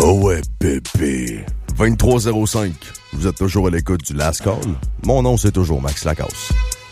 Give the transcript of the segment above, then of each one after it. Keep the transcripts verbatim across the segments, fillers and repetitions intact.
Oh ouais, bébé. vingt-trois zéro cinq. Vous êtes toujours à l'écoute du Last Call. Mon nom, c'est toujours Max Lacasse.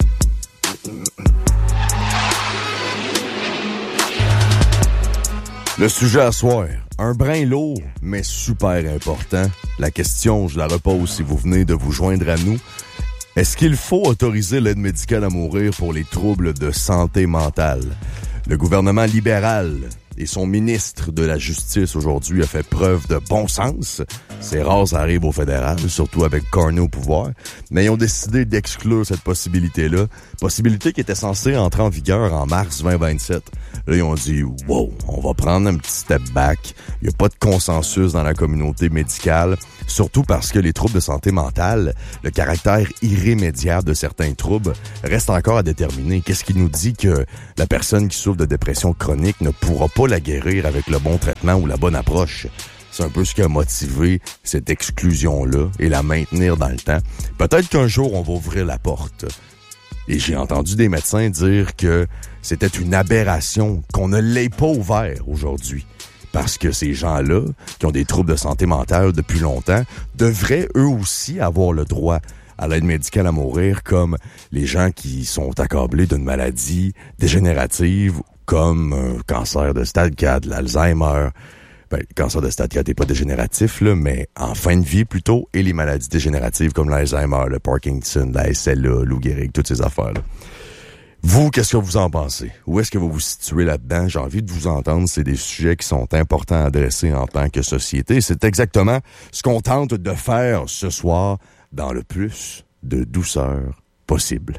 Le sujet à soir, un brin lourd, mais super important. La question, je la repose si vous venez de vous joindre à nous. Est-ce qu'il faut autoriser l'aide médicale à mourir pour les troubles de santé mentale? Le gouvernement libéral et son ministre de la Justice aujourd'hui a fait preuve de bon sens. C'est rare, ça arrive au fédéral, surtout avec Carney au pouvoir. Mais ils ont décidé d'exclure cette possibilité-là. Possibilité qui était censée entrer en vigueur en mars vingt vingt-sept. Là, ils ont dit, wow, on va prendre un petit step back. Il n'y a pas de consensus dans la communauté médicale. Surtout parce que les troubles de santé mentale, le caractère irrémédiable de certains troubles, reste encore à déterminer. Qu'est-ce qui nous dit que la personne qui souffre de dépression chronique ne pourra pas la guérir avec le bon traitement ou la bonne approche? C'est un peu ce qui a motivé cette exclusion-là et la maintenir dans le temps. Peut-être qu'un jour, on va ouvrir la porte. Et j'ai entendu des médecins dire que c'était une aberration qu'on ne l'ait pas ouvert aujourd'hui. Parce que ces gens-là, qui ont des troubles de santé mentale depuis longtemps, devraient eux aussi avoir le droit à l'aide médicale à mourir, comme les gens qui sont accablés d'une maladie dégénérative, comme un cancer de stade quatre, l'Alzheimer. Ben, le cancer de stade quatre n'est pas dégénératif, là, mais en fin de vie plutôt, et les maladies dégénératives comme l'Alzheimer, le Parkinson, la S L A, Lou Gehrig, toutes ces affaires-là. Vous, qu'est-ce que vous en pensez? Où est-ce que vous vous situez là-dedans? J'ai envie de vous entendre. C'est des sujets qui sont importants à adresser en tant que société. C'est exactement ce qu'on tente de faire ce soir dans le plus de douceur possible.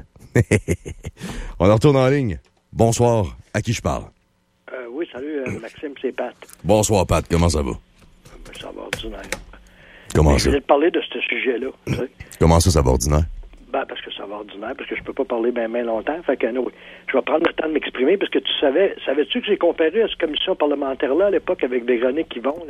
On en retourne en ligne. Bonsoir. À qui je parle? Euh, oui, salut, euh, Maxime, c'est Pat. Bonsoir, Pat. Comment ça va? Ben, ça va ordinaire. Comment Mais ça? je voulais te parler de ce sujet-là. Tu sais. Comment ça, ça va ordinaire? Ben, parce que ça va ordinaire, parce que je peux pas parler bien bien longtemps. Fait que, non, je vais prendre le temps de m'exprimer, parce que tu savais, savais-tu que j'ai comparé à cette commission parlementaire-là à l'époque avec Véronique Yvon, là?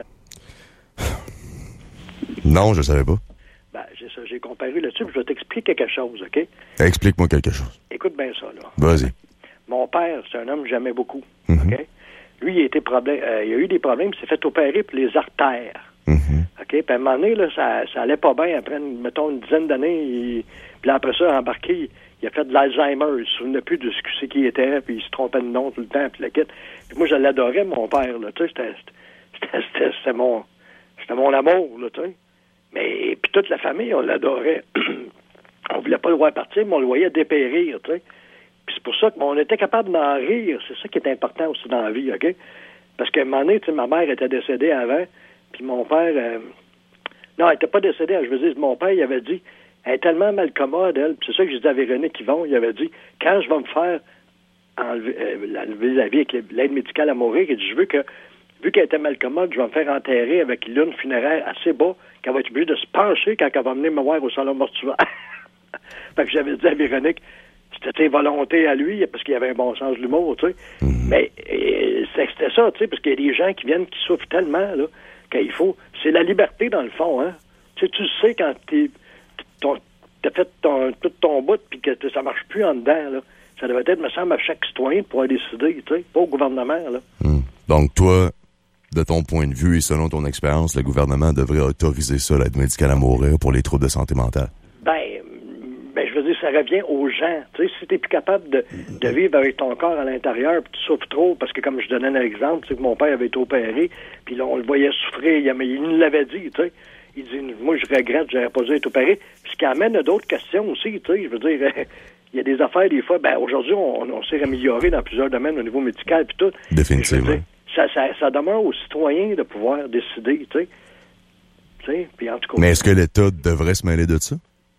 Non, je savais pas. Ben, j'ai ça, j'ai comparé là-dessus, puis je vais t'expliquer quelque chose, OK? Explique-moi quelque chose. Écoute bien ça, là. Vas-y. Mon père, c'est un homme que j'aimais beaucoup, Mm-hmm. OK? Lui, il a, été problème, euh, il a eu des problèmes, il s'est fait opérer pour les artères. Mm-hmm. OK? Puis à un moment donné, là, ça, ça allait pas bien. Après, une, mettons, une dizaine d'années, il... puis après ça, embarqué, il, il a fait de l'Alzheimer. Il se souvenait plus de ce que c'est qu'il était, puis il se trompait de nom tout le temps, puis le kit. Puis moi, je l'adorais, mon père, là, tu sais, c'était, c'était, c'était, c'était mon, c'était mon amour, là, tu sais. Mais, puis toute la famille, on l'adorait. On voulait pas le voir partir, mais on le voyait dépérir, tu sais. Puis c'est pour ça qu'on était capable d'en rire. C'est ça qui est important aussi dans la vie, OK? Parce qu'à un moment donné, tu sais, ma mère était décédée avant, puis mon père... Euh... Non, elle n'était pas décédée. Je veux dire, mon père, il avait dit, elle est tellement mal commode, elle. Puis c'est ça que je dis à Véronique Yvon. Il avait dit, quand je vais me faire enlever, euh, enlever la vie avec l'aide médicale à mourir, il dit, je veux que, vu qu'elle était mal commode, je vais me faire enterrer avec l'urne funéraire assez bas, qu'elle va être obligée de se pencher quand elle va venir me voir au salon mortuaire. Fait que j'avais dit à Véronique, c'était volonté à lui, parce qu'il avait un bon sens de l'humour, tu sais. Mm-hmm. Mais euh, c'était ça, tu sais, parce qu'il y a des gens qui viennent, qui souffrent tellement, là, qu'il faut... C'est la liberté, dans le fond, hein. Tu sais, tu sais, quand t'es, ton, t'as fait ton, tout ton bout, puis que ça marche plus en dedans, là. Ça devrait être, me semble, à chaque citoyen de pouvoir décider, tu sais, pas au gouvernement, là. Mm. Donc, toi, de ton point de vue et selon ton expérience, le gouvernement devrait autoriser ça, l'aide médicale à mourir, pour les troubles de santé mentale? Ben... Ben, je veux dire, ça revient aux gens. Tu sais, si t'es plus capable de, de vivre avec ton corps à l'intérieur, puis tu souffres trop, parce que comme je donnais un exemple, tu sais, que mon père avait été opéré, puis là, on le voyait souffrir, il, il nous l'avait dit, tu sais. Il dit, moi, je regrette, j'aurais pas dû être opéré. Puis ce qui amène à d'autres questions aussi, tu sais. Je veux dire, il y a des affaires, des fois, ben, aujourd'hui, on, on s'est amélioré dans plusieurs domaines au niveau médical, puis tout. Définitivement. Dire, ça, ça, ça demeure aux citoyens de pouvoir décider, tu sais. Tu sais, puis en tout cas... Mais est-ce que l'État devrait se mêler de ça?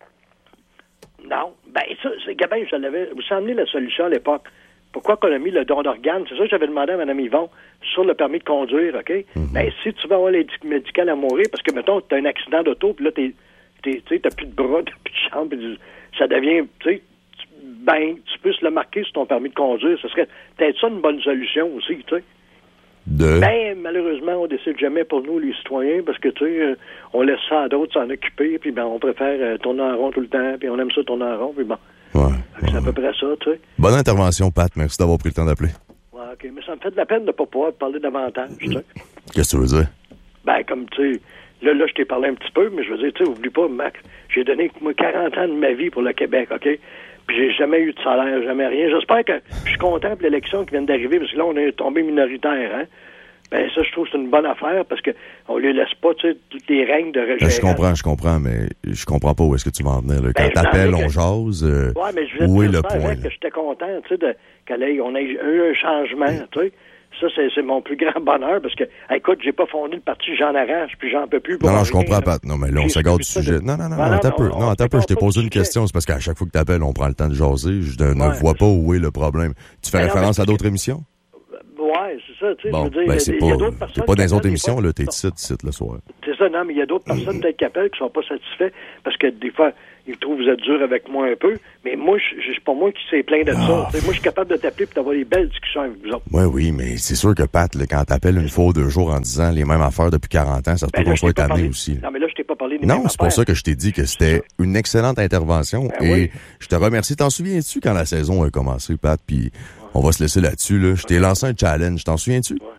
Non. Ben, ça, c'est Gabin, je l'avais. Vous savez la solution à l'époque. Pourquoi qu'on a mis le don d'organes? C'est ça que j'avais demandé à Mme Yvon sur le permis de conduire, OK? Mm-hmm. Ben, si tu veux avoir l'aide médicale à mourir, parce que, mettons, tu as un accident d'auto, puis là, t'es, t'es, tu sais, t'as plus de bras, t'as plus de jambes, puis ça devient, tu sais, ben, tu peux le marquer sur ton permis de conduire. Ce serait peut-être ça une bonne solution aussi, tu sais. De... Ben, malheureusement, on décide jamais pour nous, les citoyens, parce que, tu sais, on laisse ça à d'autres s'en occuper, puis ben, on préfère euh, tourner en rond tout le temps, puis on aime ça tourner en rond, puis bon. Ouais, c'est ouais. à peu près ça, tu sais. Bonne intervention, Pat. Merci d'avoir pris le temps d'appeler. Ouais, OK. Mais ça me fait de la peine de ne pas pouvoir te parler davantage, tu sais. Qu'est-ce que tu veux dire? Ben, comme, tu sais, là, là, je t'ai parlé un petit peu, mais je veux dire, tu sais, oublie pas, Max, j'ai donné, moi, quarante ans de ma vie pour le Québec, OK? Puis j'ai jamais eu de salaire, jamais rien. J'espère que je suis content pour l'élection qui vient d'arriver, parce que là, on est tombé minoritaire, hein? Ben, ça, je trouve que c'est une bonne affaire, parce que on lui laisse pas, tu sais, toutes les règnes de régénération. Je comprends, je comprends, mais je comprends pas où est-ce que tu vas en venir, là. Quand ben, t'appelles, on que... jase, euh, ouais, mais je où est le point? Que j'étais content, tu sais, de, qu'on ait, on ait eu un changement, tu sais. Ça, c'est, c'est mon plus grand bonheur, parce que, écoute, j'ai pas fondé le parti J'en arrache, puis j'en peux plus. Non, non, je comprends pas. Non, mais là, on s'égare du sujet. Non, non, non, attends un peu. Non, attends un peu. Je t'ai posé une question. C'est parce qu'à chaque fois que t'appelles, on prend le temps de jaser. Je ne vois pas où est le problème. Tu fais référence à d'autres émissions? Ouais, c'est ça, tu sais. Bon, je veux dire, ben, c'est il pas, y a d'autres personnes. T'es pas dans les autres émissions, là, t'es ici, ici, le soir. C'est ça, non, mais il y a d'autres personnes peut-être qui appellent qui sont pas satisfaits parce que des fois, ils trouvent que vous êtes dur avec moi un peu. Mais moi, je suis pas moi qui s'est plaint de ah. ça. Moi, je suis capable de t'appeler et d'avoir des belles discussions avec vous autres. Oui, oui, mais c'est sûr que Pat, là, quand t'appelles une fois ou deux jours en disant les mêmes affaires depuis quarante ans, ça se peut ben qu'on soit amené aussi. Non, mais là, je t'ai pas parlé des non, mêmes affaires. Non, c'est pour ça que je t'ai dit que c'était une excellente intervention. Ben et oui. je te remercie. T'en souviens-tu quand la saison a commencé, Pat? Puis on va se laisser là-dessus. Là. Je t'ai lancé un challenge. T'en souviens-tu? Ouais.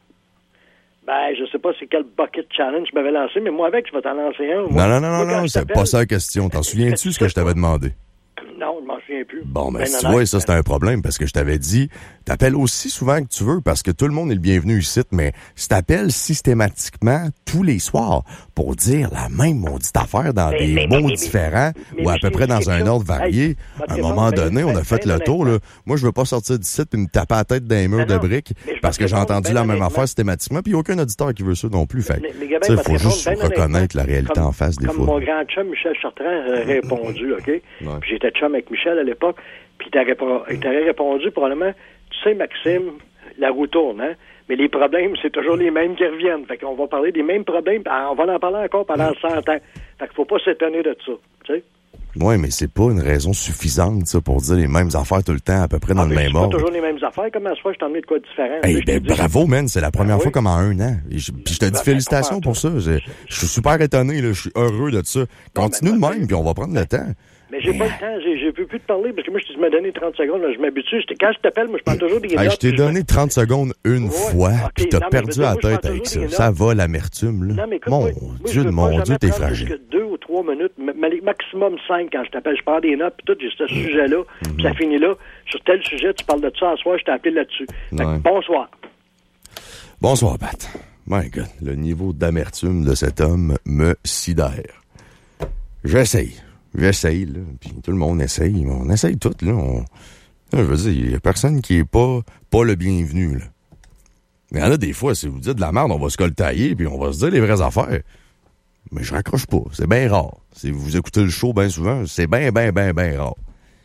Ben, je sais pas c'est quel bucket challenge je m'avais lancé, mais moi avec, je vais t'en lancer un. Moi, non, non, non, non, non c'est pas ça la question. T'en souviens-tu ce que je t'avais demandé? Non, je m'en souviens plus. Bon, ben, ben si tu vois, ça, c'est un problème, parce que je t'avais dit, t'appelles aussi souvent que tu veux, parce que tout le monde est le bienvenu ici, mais si t'appelles systématiquement tous les soirs pour dire la même maudite affaire dans mais, des mais, mots mais, différents mais, ou à peu près dans un ordre varié, hey, à un moment donné, on a fait le tour, là. Moi, je veux pas sortir d'ici et me taper la tête dans les murs de briques, parce que j'ai entendu la même affaire systématiquement, puis il n'y a aucun auditeur qui veut ça non plus. Fait tu sais, il faut juste reconnaître la réalité en face des fois. Comme mon grand chum Michel Chartrand a répondu, OK? Puis j'étais chum avec Michel à l'époque, puis il t'aurait, il t'aurait répondu probablement, tu sais, Maxime, la roue tourne, hein? Mais les problèmes, c'est toujours les mêmes qui reviennent. Fait qu'on va parler des mêmes problèmes, on va en parler encore pendant cent ans. Fait qu'il faut pas s'étonner de ça, tu sais? Oui, mais c'est pas une raison suffisante, ça, pour dire les mêmes affaires tout le temps, à peu près dans ah, le même ordre. C'est pas toujours les mêmes affaires, comme à ce fois, je t'en mets de quoi de différent. Hey, ben, bravo, man, c'est la première ben, fois oui. comme en un an. Et je, puis je te dis ben, félicitations ben, pour ça. Je, je suis super étonné, là, je suis heureux de ça. Continue de même, puis on va prendre le temps. Mais j'ai pas le temps, j'ai, j'ai pu plus te parler, parce que moi, je t'ai donné trente secondes, là, je m'habitue. Quand je t'appelle, moi, je prends toujours des hey, notes. Je t'ai donné trente secondes une ouais, fois, okay, puis t'as non, perdu la tête avec ça. Ça va, l'amertume, là. Non, mais écoute, mon moi, Dieu de mon Dieu, t'es fragile. Que deux ou trois minutes, maximum cinq quand je t'appelle. Je prends des notes, puis tout, j'ai ce sujet-là, mm-hmm. puis ça finit là. Sur tel sujet, tu parles de ça à soir, je t'ai appelé là-dessus. Ouais. Bonsoir. Bonsoir, Pat. My God, le niveau d'amertume de cet homme me sidère. J'essaye. J'essaye, là, puis tout le monde essaye. On essaye tout, là. On... Je veux dire, il y a personne qui est pas, pas le bienvenu, là. Mais là, des fois, si vous dites de la merde, on va se coltailler, puis on va se dire les vraies affaires. Mais je raccroche pas. C'est bien rare. Si vous écoutez le show bien souvent, c'est bien, bien, bien, bien rare.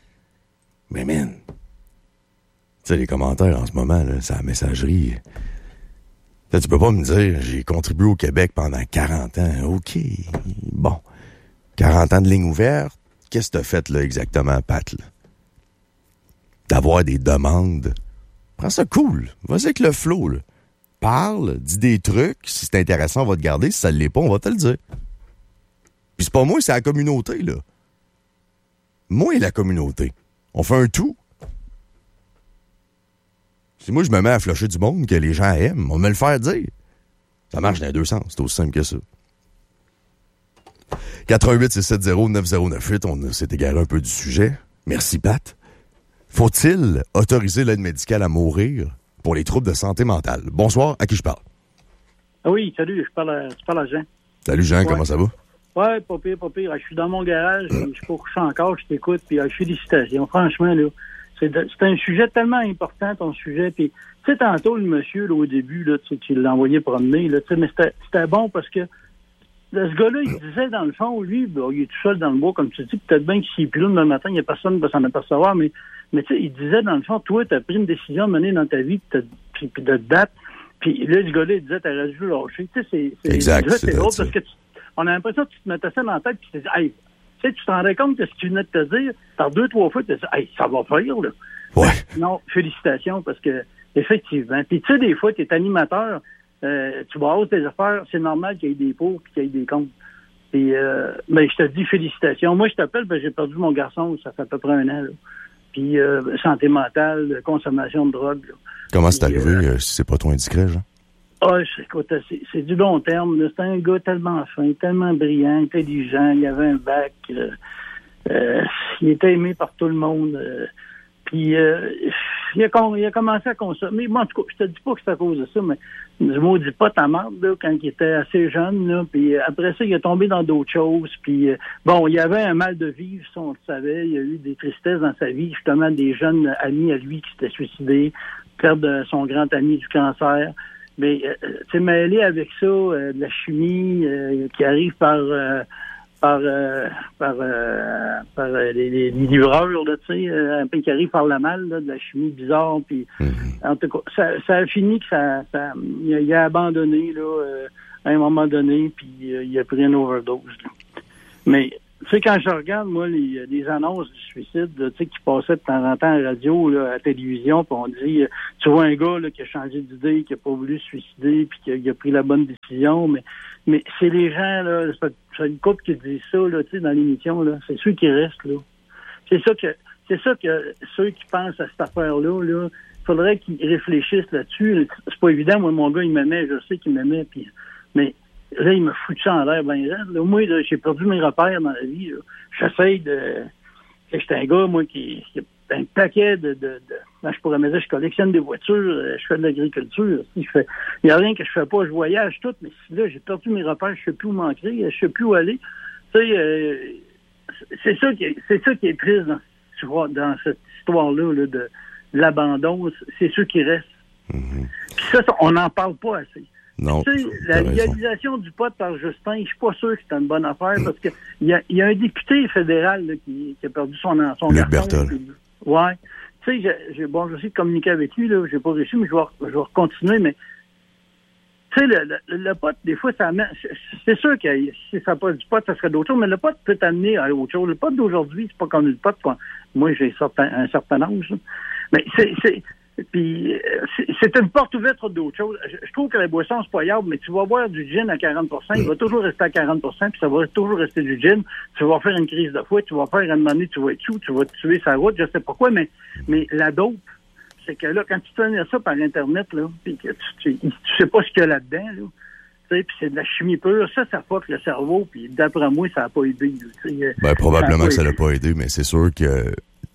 Mais man, tu sais, les commentaires en ce moment, là, c'est la messagerie. Là, tu peux pas me dire, j'ai contribué au Québec pendant quarante ans. OK, bon. quarante ans de ligne ouverte, qu'est-ce que t'as fait là exactement, Pat? Là? D'avoir des demandes. Prends ça cool. Vas-y avec le flow. Là. Parle, dis des trucs. Si c'est intéressant, on va te garder. Si ça ne l'est pas, on va te le dire. Puis c'est pas moi, c'est la communauté, là. Moi et la communauté. On fait un tout. Si moi, je me mets à flusher du monde que les gens aiment, on va me le faire dire. Ça marche dans les deux sens. C'est aussi simple que ça. quatre un huit six sept zéro neuf zéro neuf huit, on s'est égaré un peu du sujet. Merci, Pat. Faut-il autoriser l'aide médicale à mourir pour les troubles de santé mentale? Bonsoir, à qui je parle? Oui, salut, je parle à, je parle à Jean. Salut, Jean, ouais. Comment ça va? Ouais, pas pire, pas pire. Je suis dans mon garage, je suis pas couché encore, je t'écoute, puis euh, félicitations. Franchement, là, c'est, de, c'est un sujet tellement important, ton sujet. Puis, tu sais, tantôt, le monsieur, là, au début, là, tu sais, tu l'as envoyé promener, là, tu sais, mais c'était, c'était bon parce que là, ce gars-là, il disait, dans le fond, lui, ben, il est tout seul dans le bois, comme tu dis, peut-être bien que s'il est plus là demain matin, il n'y a personne qui va s'en apercevoir, mais, mais tu sais, il disait, dans le fond, toi, tu as pris une décision à mener dans ta vie, puis de te battre, puis là, ce gars-là, il disait, t'aurais dû lâcher. Tu sais, c'est, c'est, exact, c'est, c'est drôle parce que tu, on a l'impression que tu te mettais ça dans la tête, puis tu te dis, hey, tu sais, tu te rendais compte de ce qu'il venait de te dire, par deux, trois fois, tu te dis, hey, ça va faire, là. Ouais. Non, félicitations, parce que, effectivement. Puis, tu sais, des fois, tu es animateur, euh, tu vas avoir tes affaires, c'est normal qu'il y ait des pour puis qu'il y ait des contre. Puis, euh, mais je te dis félicitations. Moi, je t'appelle parce que j'ai perdu mon garçon, ça fait à peu près un an, là. Puis, euh, santé mentale, consommation de drogue, là. Comment c'est arrivé, euh, si c'est pas trop indiscret, Jean? Ah, écoute, c'est, c'est du long terme. Là. C'était un gars tellement fin, tellement brillant, intelligent. Il avait un bac. Euh, euh, il était aimé par tout le monde. Euh, puis euh, il, a, il a commencé à consommer. Moi, en tout cas, je te dis pas que c'est à cause de ça, mais je maudis pas ta marde là, quand il était assez jeune. Là, puis après ça, il est tombé dans d'autres choses. Puis euh, bon, il y avait un mal de vivre, ça on le savait. Il y a eu des tristesses dans sa vie, justement, des jeunes amis à lui qui s'étaient suicidés, perdre son grand ami du cancer. Mais euh, tu sais, mêlé avec ça, euh, de la chimie euh, qui arrive par euh, par euh, par, euh, par euh, les, les, les livreurs, là, tu sais, euh, un peu qui arrive par la malle, là, de la chimie bizarre. Puis mm-hmm. En tout cas, ça, ça a fini que ça, ça il, a, il a abandonné là euh, à un moment donné, puis euh, il a pris une overdose. Là. Mais tu sais, quand je regarde, moi, les, les annonces du suicide, tu sais, qui passaient de temps en temps à la radio, là, à la télévision, puis on dit, tu vois un gars là, qui a changé d'idée, qui a pas voulu se suicider, puis qui a, qui a pris la bonne décision, mais mais c'est les gens, là, c'est, c'est une couple qui dit ça, là, tu sais, dans l'émission, là, c'est ceux qui restent, là. C'est ça que, c'est ça que ceux qui pensent à cette affaire-là, là, il faudrait qu'ils réfléchissent là-dessus. C'est pas évident, moi, mon gars, il m'aimait, je sais qu'il m'aimait, puis, mais, là, il me fout ça en l'air, ben, là, moi, là, j'ai perdu mes repères dans la vie, là. J'essaye de, j'étais un gars, moi, qui, qui a un paquet de, de, de, ben, je pourrais me dire, je collectionne des voitures, je fais de l'agriculture, si je fais, il n'y a rien que je fais pas, je voyage tout, mais si là, j'ai perdu mes repères, je sais plus où m'ancrer, je sais plus où aller. Tu sais, euh, c'est ça qui est, c'est ça qui est triste dans, tu vois, dans cette histoire-là, là, de l'abandon, c'est ceux qui restent. Mm-hmm. Puis ça, on n'en parle pas assez. Non, tu sais, la légalisation du pot par Justin, je suis pas sûr que c'est une bonne affaire parce que il y a, y a un député fédéral là, qui, qui a perdu son son Luc Berthold. Ouais. Tu sais, j'ai, bon, j'ai essayé de communiquer avec lui, là, j'ai pas réussi, mais je vais, je vais continuer, mais tu sais, le, le, le pot, des fois, ça amène. C'est sûr que si ça passe du pot, ça serait d'autres choses, mais le pot peut t'amener à autre chose. Le pot d'aujourd'hui, c'est pas comme le pot quand moi j'ai certain, un certain âge. Là. Mais c'est. c'est Puis c'est, c'est une porte ouverte d'autres choses. Je, je trouve que la boisson, c'est pas yable, mais tu vas boire du gin à quarante pour cent, il va toujours rester à quarante pour cent, puis ça va toujours rester du gin. Tu vas faire une crise de foi, tu vas faire un moment donné, tu vas être sous, tu vas te tuer sa route, je sais pas quoi, mais, mais la dope, c'est que là, quand tu tenais ça par Internet, là, puis que tu, tu, tu sais pas ce qu'il y a là-dedans, là, tu sais, puis c'est de la chimie pure, ça, ça fuck le cerveau, puis d'après moi, ça n'a pas aidé. Tu sais, ben, probablement que ça n'a pas aidé, mais c'est sûr que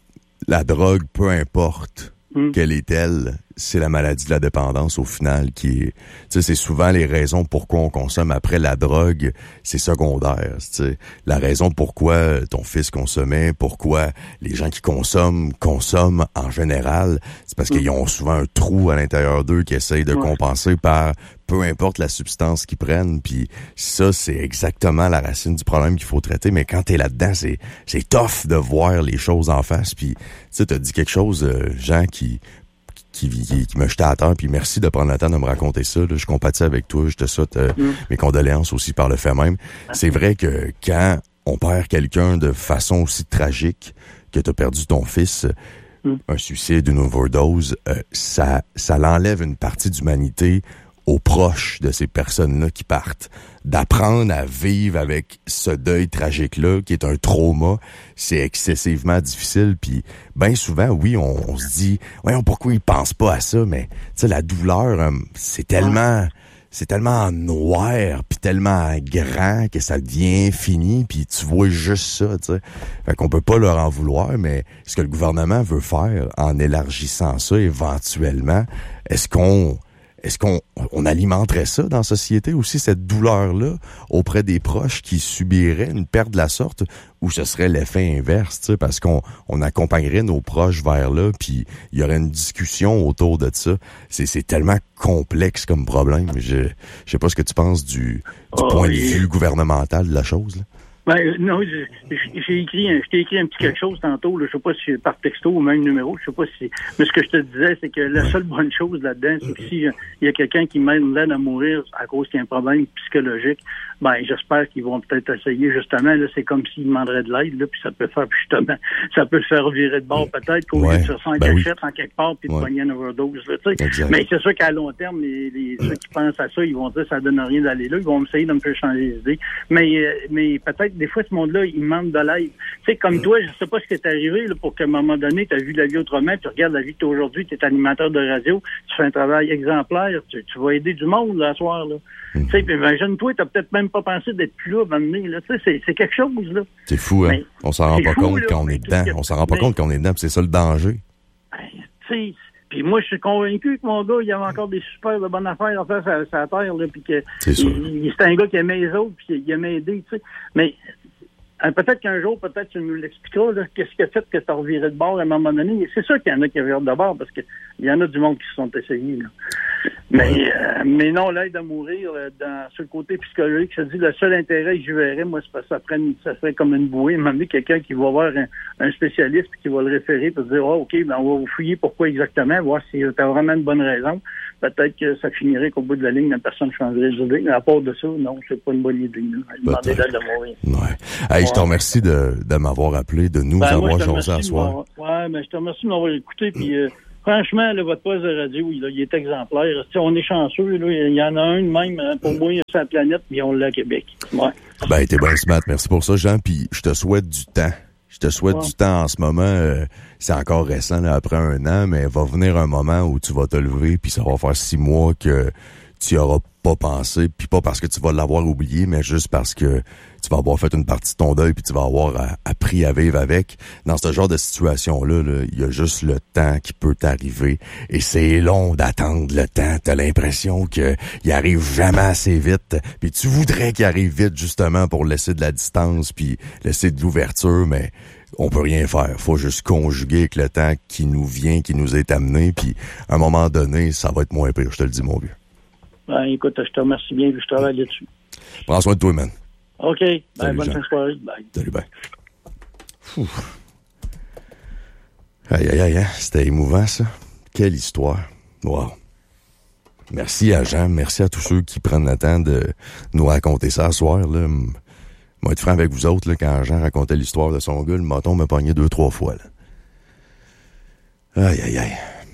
la drogue, peu importe Mmh. quelle est-elle, c'est la maladie de la dépendance au final qui est, tu sais, c'est souvent les raisons pourquoi on consomme après la drogue, c'est secondaire, tu sais. La raison pourquoi ton fils consommait, pourquoi les gens qui consomment, consomment en général, c'est parce mmh. qu'ils ont souvent un trou à l'intérieur d'eux qui essayent de ouais. compenser par peu importe la substance qu'ils prennent, puis ça, c'est exactement la racine du problème qu'il faut traiter, mais quand t'es là-dedans, c'est c'est tough de voir les choses en face, puis tu sais, t'as dit quelque chose, euh, Jean, qui qui, qui, qui me jetait à terre, puis merci de prendre le temps de me raconter ça, là. Je compatis avec toi, je te souhaite euh, mm. mes condoléances aussi par le fait même. C'est vrai que quand on perd quelqu'un de façon aussi tragique que t'as perdu ton fils, mm. un suicide, une overdose, euh, ça, ça l'enlève une partie d'humanité aux proches de ces personnes-là qui partent. D'apprendre à vivre avec ce deuil tragique-là, qui est un trauma, c'est excessivement difficile. Puis, bien souvent, oui, on, on se dit, voyons, pourquoi ils pensent pas à ça? Mais, tu sais, la douleur, euh, c'est tellement, c'est tellement noir, puis tellement grand que ça devient infini, puis tu vois juste ça, tu sais. Fait qu'on peut pas leur en vouloir, mais ce que le gouvernement veut faire en élargissant ça éventuellement, est-ce qu'on Est-ce qu'on on alimenterait ça dans la société aussi, cette douleur-là, auprès des proches qui subiraient une perte de la sorte, ou ce serait l'effet inverse, tu sais, parce qu'on on accompagnerait nos proches vers là, puis il y aurait une discussion autour de ça. C'est, c'est tellement complexe comme problème. Je, je sais pas ce que tu penses du, du oh, point oui. de vue gouvernemental de la chose, là. Ben, non, j'ai, j'ai écrit, un, je t'ai écrit un petit quelque chose tantôt, là, je sais pas si par texto ou même numéro, je sais pas si, mais ce que je te disais, c'est que la seule bonne chose là-dedans, c'est que si il y a quelqu'un qui m'aide à mourir à cause qu'il y a un problème psychologique, ben, j'espère qu'ils vont peut-être essayer, justement, là, c'est comme s'ils demanderaient de l'aide, là, puis ça peut faire, justement, ça peut le faire virer de bord, peut-être, qu'au lieu de se faire en ben cachette oui. en quelque part, puis de ouais. poigner une overdose, là, tu sais. Mais c'est sûr qu'à long terme, les, les, ceux qui pensent à ça, ils vont dire, ça donne rien d'aller là, ils vont essayer de me faire changer d'idée. Mais, euh, mais peut-être des fois, ce monde-là, il manque de l'aide. Tu sais, comme toi, je sais pas ce qui est arrivé, là, pour qu'à un moment donné, tu as vu la vie autrement, tu regardes la vie que tu as aujourd'hui, tu es animateur de radio, tu fais un travail exemplaire, tu, tu vas aider du monde, là, ce soir, là. Mm-hmm. Tu sais, puis imagine-toi, t'as peut-être même pas pensé d'être plus là, à m'amener, là. Tu sais, c'est, c'est quelque chose, là. C'est fou, hein? Mais, on s'en rend pas fou, compte là, quand on est dedans. On s'en rend pas mais, compte quand on est dedans, puis c'est ça le danger. Ben, tu sais, puis moi, je suis convaincu que mon gars, il avait encore des super de bonnes affaires à faire sur, sur la terre, là, puis que c'est, il, c'est un gars qui aimait les autres, puis il aimait aider, tu sais. Mais euh, peut-être qu'un jour, peut-être tu nous l'expliqueras, là, qu'est-ce qui a fait que tu as reviré de bord à un moment donné. Et c'est sûr qu'il y en a qui revirent de bord, parce qu'il y en a du monde qui se sont essayés, là. Mais, ouais. euh, mais non, l'aide à mourir, là, dans, sur le côté psychologique, je te dis, le seul intérêt que je verrais, moi, c'est parce que ça, prenne, ça serait comme une bouée. M'amener quelqu'un qui va voir un, un spécialiste puis qui va le référer pour dire, oh, OK, ben, on va vous fouiller pourquoi exactement, voir si tu as vraiment une bonne raison. Peut-être que ça finirait qu'au bout de la ligne, la personne changerait d'idée. Mais à part de ça, non, c'est pas une bonne idée. Demander l'aide à mourir. Ouais. Hey, ouais. Je te remercie de, de m'avoir appelé, de nous ben, avoir jasé à soir. Ouais, ben, je te remercie de m'avoir écouté, puis euh, franchement, là, votre poste de radio, il, il est exemplaire. T'sais, on est chanceux. Là, il y en a un de même, hein, pour moi, il y a sur la planète, puis on l'a à Québec. Ouais. Ben, t'es bien smart. Merci pour ça, Jean. Puis je te souhaite du temps. Je te souhaite ouais. du temps en ce moment. Euh, c'est encore récent, là, après un an, mais va venir un moment où tu vas te lever, puis ça va faire six mois que tu auras pas pensé, puis pas parce que tu vas l'avoir oublié, mais juste parce que tu vas avoir fait une partie de ton deuil, puis tu vas avoir a, appris à vivre avec. Dans ce genre de situation-là, là, il y a juste le temps qui peut t'arriver, et c'est long d'attendre le temps. T'as l'impression que il arrive jamais assez vite, puis tu voudrais qu'il arrive vite justement pour laisser de la distance, puis laisser de l'ouverture, mais on peut rien faire. Faut juste conjuguer avec le temps qui nous vient, qui nous est amené, puis à un moment donné, ça va être moins pire, je te le dis, mon vieux. Ben, écoute, je te remercie bien, puis je travaille là-dessus. Prends soin de toi, man. OK. Ben, bonne fin de soirée. Bye. Salut, bye. Aïe, aïe, aïe, c'était émouvant, ça. Quelle histoire. Wow. Merci à Jean, merci à tous ceux qui prennent le temps de nous raconter ça ce soir, là. Moi, être franc avec vous autres, là, quand Jean racontait l'histoire de son gars, le moton m'a pogné deux, trois fois, là. Aïe, aïe, aïe.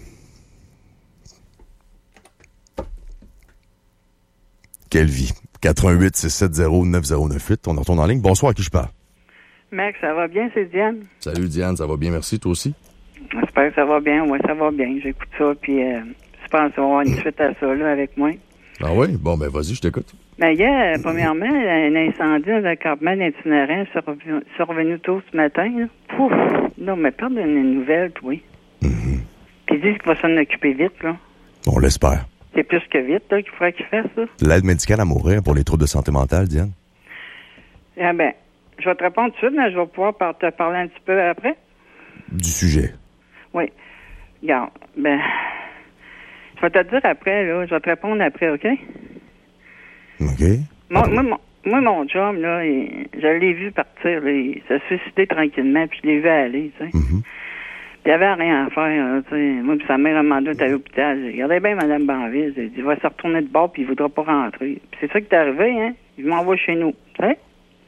Quelle vie. quatre un huit six sept zéro neuf zéro neuf huit. On retourne en ligne. Bonsoir, à qui je parle? Mec, ça va bien, c'est Diane. Salut Diane, ça va bien, merci, toi aussi? J'espère que ça va bien, oui, ça va bien. J'écoute ça, puis euh, je pense qu'on va avoir une suite à ça, là, avec moi. Ah oui? Bon, ben vas-y, je t'écoute. Ben, il y a, premièrement, un incendie dans un campement d'itinérants survenu, survenu tôt ce matin, là. Pouf! Non, mais parle d'une nouvelle, oui. Mm-hmm. Puis ils disent qu'il va s'en occuper vite, là. On l'espère. C'est plus que vite, là, qu'il faudrait qu'il fasse, ça. L'aide médicale à mourir pour les troubles de santé mentale, Diane? Ah ben, je vais te répondre tout de suite, mais je vais pouvoir par- te parler un petit peu après. Du sujet? Oui. Regarde, ben, je vais te dire après, là. Je vais te répondre après, OK? OK. Moi, moi, mon, moi, mon chum, là, il, je l'ai vu partir, là. Il s'est suicidé tranquillement, puis je l'ai vu aller, tu sais. Mm-hmm. Il n'y avait rien à faire, là, tu sais. Moi, puis sa mère a demandé à l'hôpital. J'ai regardé bien Mme Banville. J'ai dit, il va se retourner de bord, puis il ne voudra pas rentrer. Puis c'est ça qui est arrivé, hein. Il m'envoie chez nous, tu sais.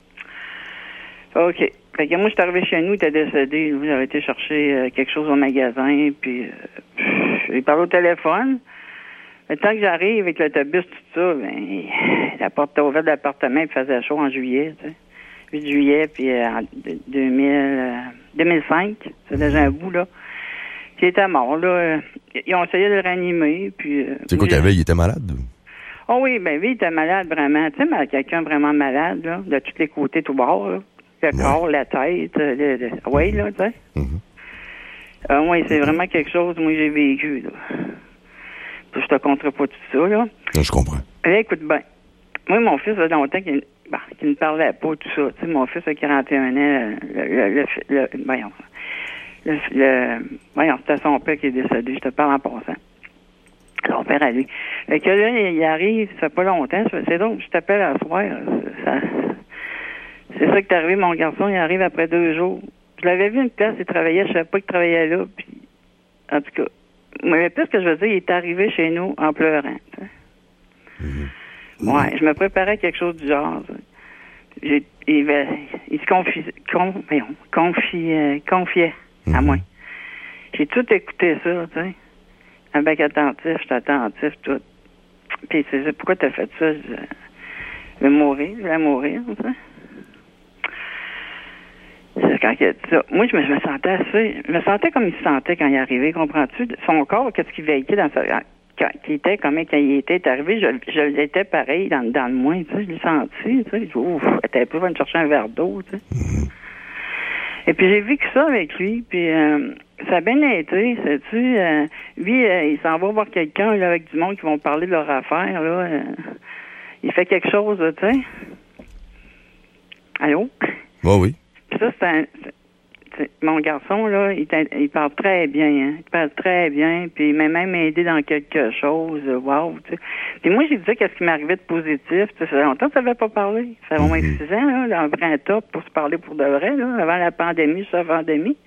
OK. Fait que moi, je suis arrivé chez nous, il était décédé. Nous, j'avais été chercher euh, quelque chose au magasin, puis euh, j'ai parlé au téléphone. Le temps que j'arrive avec l'autobus, tout ça, ben, la porte était ouverte de l'appartement, il faisait chaud en juillet, tu sais. huit juillet, puis euh, en deux mille, euh, deux mille cinq, c'est déjà un bout, là. Puis il était mort, là. Ils ont essayé de le réanimer, puis... Euh, c'est quoi qu'il avait? Il était malade? Oh oui, ben oui, il était malade, vraiment. Tu sais, mais quelqu'un vraiment malade, là, de tous les côtés, tout bord, là. Le ouais. corps, la tête, le... le... oui, là, tu sais. Mm-hmm. Euh, oui, c'est vraiment quelque chose, moi, j'ai vécu, là. Puis je te conterai pas tout ça, là. Là, je comprends. Là, écoute bien. Moi, mon fils, ça fait longtemps qu'il... Bah, qui ne parlait pas, tout ça. Tu sais, mon fils a quarante et un ans, le, le, le, le, voyons, le, le, voyons, c'était son père qui est décédé, je te parle en passant. Son père à lui. Fait que là, il arrive, ça fait pas longtemps, c'est donc, je t'appelle à soir, ça, c'est ça qui est arrivé, mon garçon, il arrive après deux jours. Je l'avais vu une place, il travaillait, je savais pas qu'il travaillait là, puis, en tout cas, mais plus que je veux dire, il est arrivé chez nous en pleurant, tu sais. Mm-hmm. Ouais, je me préparais à quelque chose du genre. J'ai, il, il se confie, con, voyons, confie, euh, confiait mm-hmm. à moi. J'ai tout écouté ça, tu sais. Avec attentif, j'étais attentif, tout. Puis c'est pourquoi t'as fait ça? Je, je vais mourir, je vais mourir, tu sais. quand il a dit ça, moi, je me, je me sentais assez... Je me sentais comme il se sentait quand il est arrivé, comprends-tu? Son corps, qu'est-ce qu'il véhiculait dans sa... Quand il était, comment quand il était arrivé, je, je l'étais pareil dans, dans le moins, tu sais, je l'ai senti, tu sais, ouf, t'avais pas besoin de chercher un verre d'eau, tu sais. Et puis j'ai vécu ça avec lui, puis euh, ça a bien été, sais-tu, euh, lui, euh, il s'en va voir quelqu'un, là, avec du monde qui vont parler de leur affaire, là, euh, il fait quelque chose, tu sais. Allô? Oh oui. Puis ça, c'est un... C'est, c'est, mon garçon, là, il, il parle très bien, hein, il parle très bien, puis il m'a même aidé dans quelque chose, wow, tu sais. Puis moi, j'ai dit qu'est-ce qui m'arrivait de positif, tu sais, ça fait longtemps que ça n'avait pas parlé. Ça fait au moins six ans, là, dans un vrai top pour se parler pour de vrai, là, avant la pandémie, sur la pandémie.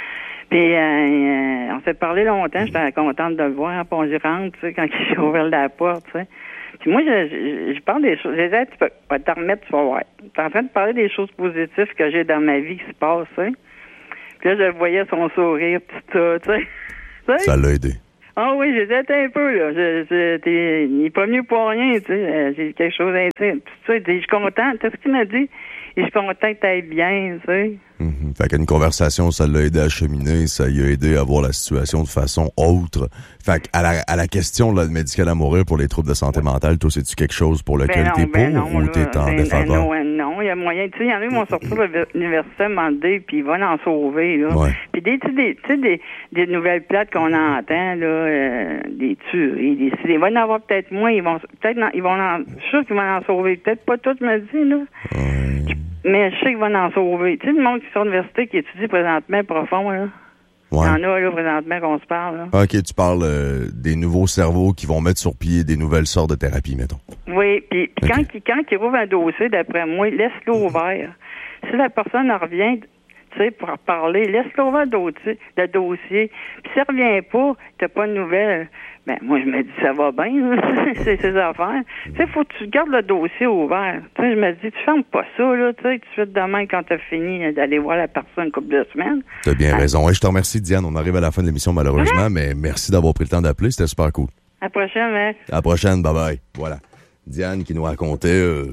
Puis, euh, euh, on s'est parlé longtemps, j'étais contente de le voir, puis on y rentre, tu sais, quand il a ouvert la porte, tu sais. Puis moi, je, je, je parle des choses, je disais, tu peux pas t'en remettre, tu vas voir. T'es en train de parler des choses positives que j'ai dans ma vie qui se passent, tu sais. Puis là, je voyais son sourire, tout ça, tu sais. Ça l'a aidé. Ah oui, j'étais un peu, là. Je, je, t'es, il n'est pas mieux pour rien, tu sais. J'ai quelque chose à dire. Tout ça, je suis contente. Qu'est-ce qu'il m'a dit? Et je suis content que tu ailles bien, tu sais. Mm-hmm. Fait qu'une conversation, ça l'a aidé à cheminer, ça lui a aidé à voir la situation de façon autre. Fait qu'à la, à la question de l'aide médicale à mourir pour les troubles de santé mentale, toi, c'est-tu quelque chose pour lequel ben t'es ben pour non, ou t'es en ben, défaveur? Ben non, non, il y a moyen. Tu sais, il y en a qui vont sortir de l'université à demander, puis ils vont en sauver, là. Ouais. Puis des, tu sais, des, des nouvelles plates qu'on entend, là, euh, des tueries, des, ils vont en avoir peut-être moins, ils vont, peut-être, ils vont en, je suis sûr qu'ils vont en sauver. Peut-être pas tous, je me dis, là. Ouais. Mais je sais qu'ils vont en sauver. Tu sais, le monde qui sort de l'université, qui étudie présentement profond, là. Ouais. Il y en a, là, présentement, qu'on se parle, là. OK, tu parles euh, des nouveaux cerveaux qui vont mettre sur pied des nouvelles sortes de thérapies, mettons. Oui, puis okay. quand, il, quand il rouvre un dossier, d'après moi, laisse-le ouvert. Si la personne revient, tu sais, pour parler, laisse-le ouvert le dossier, le dossier. Puis s'il revient pas, t'as pas de nouvelles, ben moi, je me dis, ça va bien, c'est ses affaires. Tu sais, faut que tu gardes le dossier ouvert. Tu sais, je me dis, tu fermes pas ça, là, tu sais, tu fais demain quand t'as fini d'aller voir la personne une couple de semaines. T'as bien hein? raison. Et je te remercie, Diane. On arrive à la fin de l'émission, malheureusement, hein? mais merci d'avoir pris le temps d'appeler. C'était super cool. À la prochaine, hein? À la prochaine, bye-bye. Voilà. Diane qui nous racontait euh,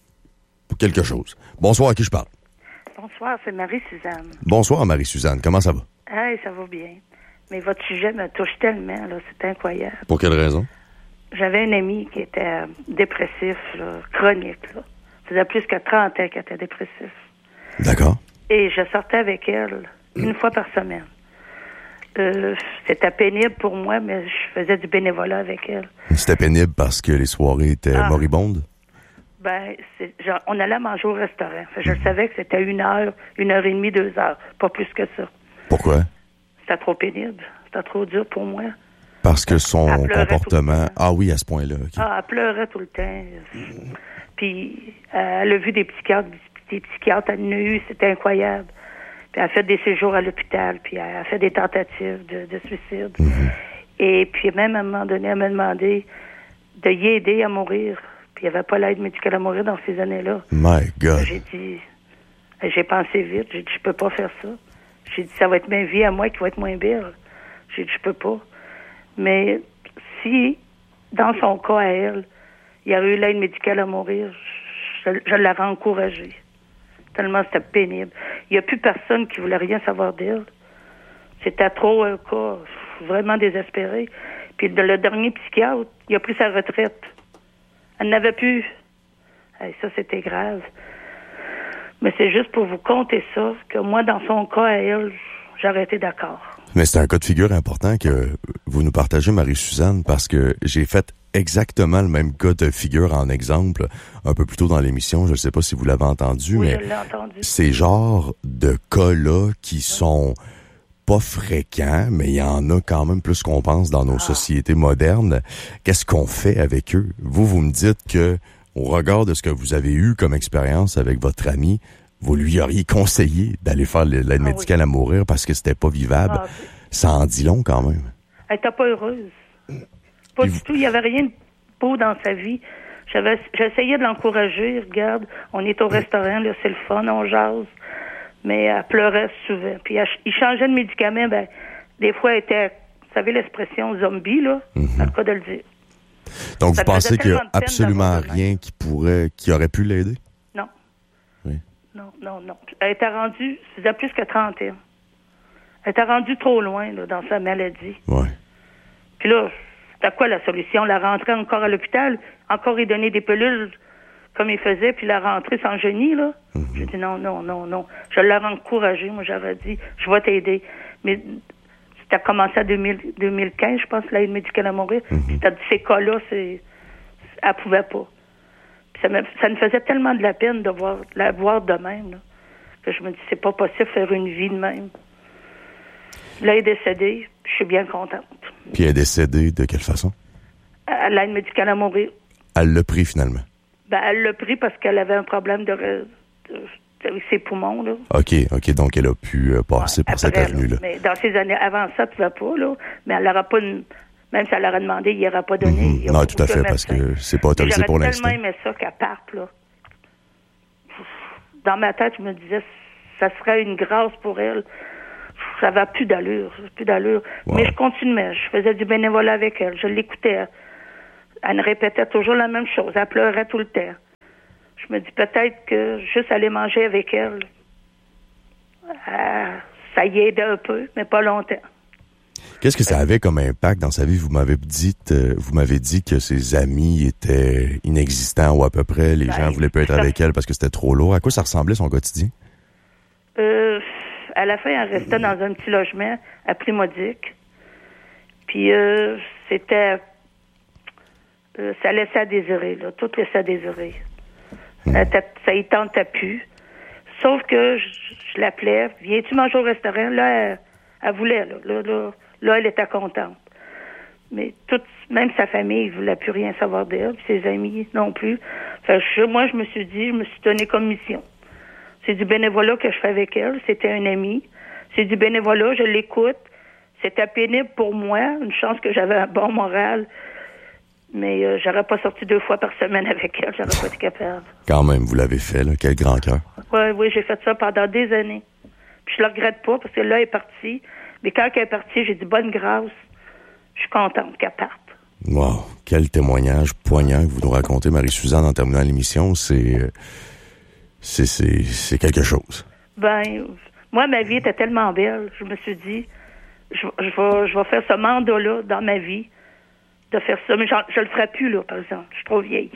quelque chose. Bonsoir, à qui je parle? Bonsoir, c'est Marie-Suzanne. Bonsoir, Marie-Suzanne. Comment ça va? Hey, ça va bien. Mais votre sujet me touche tellement, là, c'est incroyable. Pour quelle raison? J'avais un ami qui était dépressif, là, chronique, là. Ça faisait plus que trente ans qu'elle était dépressif. D'accord. Et je sortais avec elle une fois par semaine. Euh, c'était pénible pour moi, mais je faisais du bénévolat avec elle. C'était pénible parce que les soirées étaient ah. moribondes? Ben, c'est, genre, on allait manger au restaurant. Fait, je mmh. savais que c'était une heure, une heure et demie, deux heures. Pas plus que ça. Pourquoi? C'était trop pénible. C'était trop dur pour moi. Parce que son comportement... Ah oui, à ce point-là. Okay. Ah, elle pleurait tout le temps. Puis, euh, elle a vu des psychiatres, des psychiatres, elle en a eu, c'était incroyable. Puis, elle a fait des séjours à l'hôpital, puis elle a fait des tentatives de, de suicide. Mm-hmm. Et puis, même à un moment donné, elle m'a demandé de y aider à mourir. Puis, il n'y avait pas l'aide médicale à mourir dans ces années-là. My God. J'ai dit... J'ai pensé vite. J'ai dit, je peux pas faire ça. J'ai dit, ça va être ma vie à moi qui va être moins belle. J'ai dit, je peux pas. Mais si, dans son cas à elle, il y aurait eu l'aide médicale à mourir, je, je l'aurais encouragée. Tellement c'était pénible. Il n'y a plus personne qui voulait rien savoir d'elle. C'était trop un cas vraiment désespéré. Puis de, le dernier psychiatre, il a pris sa retraite. Elle n'avait plus. Hey, ça, c'était grave. Mais c'est juste pour vous compter ça, que moi, dans son cas à elle, j'aurais été d'accord. Mais c'est un cas de figure important que vous nous partagez, Marie-Suzanne, parce que j'ai fait exactement le même cas de figure en exemple un peu plus tôt dans l'émission. Je ne sais pas si vous l'avez entendu, oui, mais je l'ai entendu. Ces genres de cas-là qui sont pas fréquents, mais il y en a quand même plus qu'on pense dans nos ah. sociétés modernes. Qu'est-ce qu'on fait avec eux? Vous, vous me dites que au regard de ce que vous avez eu comme expérience avec votre ami, vous lui auriez conseillé d'aller faire l'aide ah, médicale oui. à mourir parce que c'était pas vivable. Ah, oui. Ça en dit long quand même. Elle était pas heureuse. Pas Puis du vous... tout. Il y avait rien de beau dans sa vie. J'avais, j'essayais de l'encourager. Regarde, on est au restaurant, là, c'est le fun, on jase. Mais elle pleurait souvent. Puis elle, il changeait de médicaments. Ben, des fois, elle était, vous savez l'expression zombie, là, mm-hmm. en tout cas de le dire. Donc, ça vous pensez qu'il n'y a absolument rien qui pourrait, qui aurait pu l'aider? Non. Oui. non, non, non. Elle était rendue, ça faisait plus que trente ans. Elle était rendue trop loin, là, dans sa maladie. Ouais. Puis là, c'était quoi la solution? La rentrer encore à l'hôpital, encore y donner des pilules comme il faisait, puis la rentrer sans génie, là? Mm-hmm. J'ai dit non, non, non, non. Je l'ai encouragée, moi, j'avais dit, je vais t'aider. Mais ça a commencé en deux mille, deux mille quinze, je pense, l'aide médicale à mourir. Mm-hmm. Puis ces cas-là, c'est, elle pouvait pas. Puis ça me, ça me faisait tellement de la peine de voir, la voir de même, là, que je me dis, c'est pas possible de faire une vie de même. Là, elle est décédée, je suis bien contente. Puis elle est décédée de quelle façon? À l'aide médicale à mourir. Elle l'a pris finalement? Ben, elle l'a pris parce qu'elle avait un problème de, de, de avec ses poumons, là. OK, OK, donc elle a pu euh, passer par cette avenue-là. Mais dans ces années, avant ça, tu ne pas, là. Mais elle n'aura pas une, même si elle l'aurait demandé, il n'aurait pas donné. Mm-hmm. Non, tout à fait, parce que c'est pas autorisé pour l'instant. J'aurais tellement aimé ça qu'elle parte, là. Dans ma tête, je me disais, ça serait une grâce pour elle. Ça va plus d'allure, plus d'allure. Wow. Mais je continuais, je faisais du bénévolat avec elle, je l'écoutais. Elle me répétait toujours la même chose, elle pleurait tout le temps. Je me dis peut-être que juste aller manger avec elle, euh, ça y aidait un peu, mais pas longtemps. Qu'est-ce que ça avait comme impact dans sa vie? Vous m'avez dit, euh, vous m'avez dit que ses amis étaient inexistants ou à peu près, les ben, gens voulaient pas être ça... avec elle parce que c'était trop lourd. À quoi ça ressemblait son quotidien? Euh, à la fin, elle restait dans un petit logement à Primodique. Puis euh, c'était... Euh, ça laissait à désirer, là. Tout laissait à désirer. Mmh. Ça, ça y tentait plus. Sauf que je, je l'appelais, viens-tu manger au restaurant? Là, elle, elle voulait, là. Là, là. Là, elle était contente. Mais toute, même sa famille ne voulait plus rien savoir d'elle, puis ses amis non plus. Fait que je, moi, je me suis dit, je me suis donné comme mission. C'est du bénévolat que je fais avec elle. C'était un ami. C'est du bénévolat, je l'écoute. C'était pénible pour moi. Une chance que j'avais un bon moral. Mais euh, j'aurais pas sorti deux fois par semaine avec elle. J'aurais pas été capable. Quand même, vous l'avez fait, là. Quel grand cœur. Oui, oui, j'ai fait ça pendant des années. Puis je le regrette pas parce que là, elle est partie. Mais quand elle est partie, j'ai dit bonne grâce. Je suis contente qu'elle parte. Wow, quel témoignage poignant que vous nous racontez, Marie-Suzanne, en terminant l'émission. C'est, c'est, c'est, c'est quelque chose. Ben, moi, ma vie était tellement belle. Je me suis dit, je, je, vais, je vais faire ce mandat-là dans ma vie, de faire ça. Mais je le ferai plus, là, par exemple. Je suis trop vieille.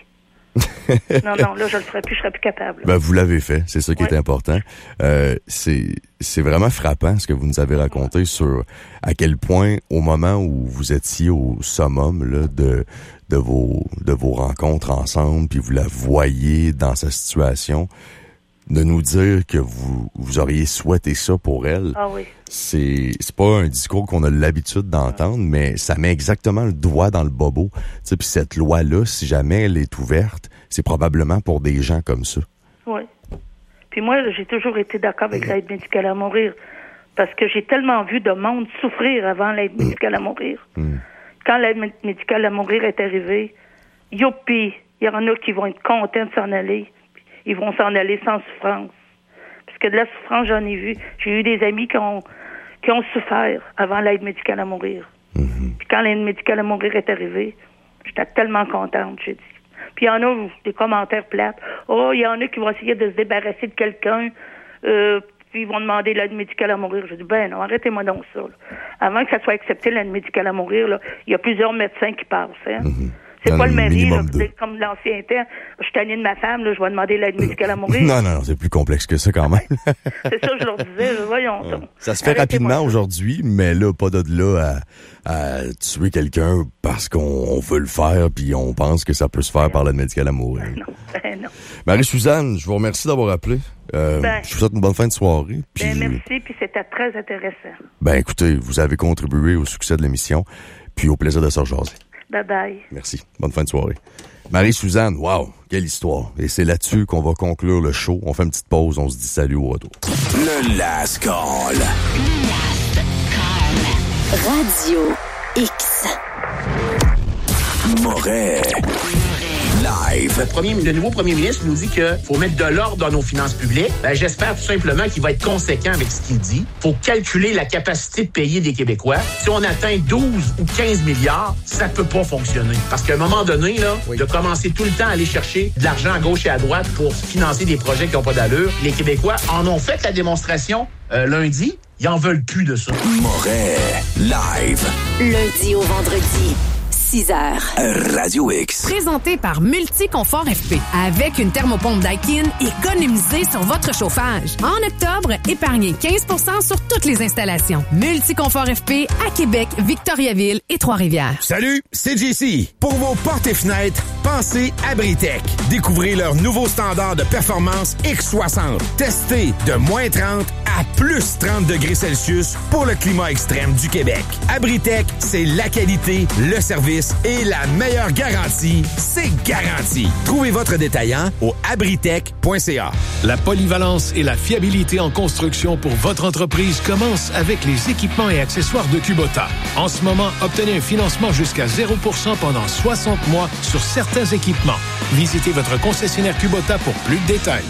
non, non, là, je le ferais plus, je serais plus capable. Ben, vous l'avez fait, c'est ça qui ouais. est important. Euh, c'est, c'est vraiment frappant ce que vous nous avez raconté sur à quel point, au moment où vous étiez au summum là, de, de, vos, de vos rencontres ensemble, puis vous la voyez dans sa situation, de nous dire que vous, vous auriez souhaité ça pour elle, ah oui. c'est, c'est pas un discours qu'on a l'habitude d'entendre, mais ça met exactement le doigt dans le bobo. Tu sais, puis cette loi-là, si jamais elle est ouverte, c'est probablement pour des gens comme ça. Oui. Puis moi, j'ai toujours été d'accord avec l'aide médicale à mourir, parce que j'ai tellement vu de monde souffrir avant l'aide médicale à mourir. Mm. Quand l'aide médicale à mourir est arrivée, youpi, il y en a qui vont être contents de s'en aller. Ils vont s'en aller sans souffrance. Parce que de la souffrance, j'en ai vu. J'ai eu des amis qui ont, qui ont souffert avant l'aide médicale à mourir. Mm-hmm. Puis quand l'aide médicale à mourir est arrivée, j'étais tellement contente, j'ai dit. Puis il y en a des commentaires plates. Oh, il y en a qui vont essayer de se débarrasser de quelqu'un, euh, puis ils vont demander l'aide médicale à mourir. Je dis, ben non, arrêtez-moi donc ça. Là. Avant que ça soit accepté, l'aide médicale à mourir, là, il y a plusieurs médecins qui passent. Hein? Mm-hmm. C'est pas le mari, là, comme l'ancien temps. Je suis tannée de ma femme, là, je vais demander l'aide médicale à mourir. Non, non, non, c'est plus complexe que ça quand même. C'est ça que je leur disais, là, voyons. Ouais. Ça se fait rapidement aujourd'hui, mais là, pas de là à, à tuer quelqu'un parce qu'on on veut le faire puis on pense que ça peut se faire ben par l'aide médicale à mourir. Ben non, ben non. Marie-Suzanne, je vous remercie d'avoir appelé. Euh, ben, je vous souhaite une bonne fin de soirée. Puis ben, merci, puis c'était très intéressant. Ben écoutez, vous avez contribué au succès de l'émission, puis au plaisir de se rejaser. Bye-bye. Merci. Bonne fin de soirée. Marie-Suzanne, wow, quelle histoire. Et c'est là-dessus qu'on va conclure le show. On fait une petite pause, on se dit salut au retour. Le Last Call. Le Last Call. Radio X. Moret. live. Le, premier, le nouveau premier ministre nous dit qu'il faut mettre de l'ordre dans nos finances publiques. Ben, j'espère tout simplement qu'il va être conséquent avec ce qu'il dit. Il faut calculer la capacité de payer des Québécois. Si on atteint douze ou quinze milliards, ça peut pas fonctionner. Parce qu'à un moment donné, là, oui. de commencer tout le temps à aller chercher de l'argent à gauche et à droite pour financer des projets qui n'ont pas d'allure, les Québécois en ont fait la démonstration euh, lundi. Ils en veulent plus de ça. Moret, live. Lundi au vendredi. six heures. Radio X. Présenté par Multiconfort F P. Avec une thermopompe Daikin, économisez sur votre chauffage. En octobre, épargnez quinze pour cent sur toutes les installations. Multiconfort F P à Québec, Victoriaville et Trois-Rivières. Salut, c'est J C. Pour vos portes et fenêtres, pensez Abritech. Découvrez leur nouveau standard de performance X soixante. Testé de moins trente à plus trente degrés Celsius pour le climat extrême du Québec. Abritech, c'est la qualité, le service et la meilleure garantie, c'est garanti. Trouvez votre détaillant au abritech point c a. La polyvalence et la fiabilité en construction pour votre entreprise commencent avec les équipements et accessoires de Kubota. En ce moment, obtenez un financement jusqu'à zéro pour cent pendant soixante mois sur certains équipements. Visitez votre concessionnaire Kubota pour plus de détails.